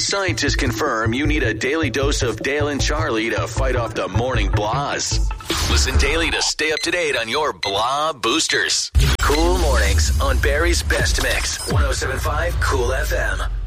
Scientists confirm you need a daily dose of Dale and Charlie to fight off the morning blahs. Listen daily to stay up to date on your blah boosters. Cool mornings on Barry's Best Mix. 107.5 Cool FM.